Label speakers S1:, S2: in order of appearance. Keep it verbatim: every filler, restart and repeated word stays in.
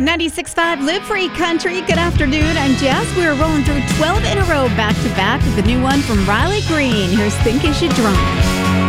S1: ninety-six point five Live Free Country. Good afternoon. I'm Jess. We're rolling through twelve in a row back to back with the new one from Riley Green. Here's Think You Should Drive.